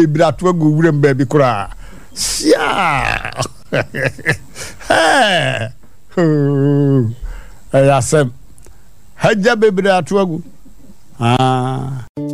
bebratu agu wurem ba bi kura sia ayasem haja bebratu agu